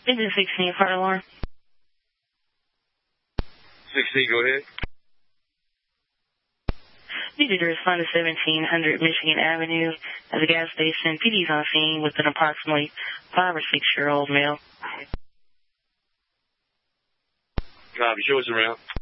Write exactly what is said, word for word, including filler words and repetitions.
Engine sixteen, fire alarm. sixteen, go ahead. Need to respond to seventeen hundred Michigan Avenue at the gas station. P D's on scene with an approximately five or six year old male. Copy, show us around.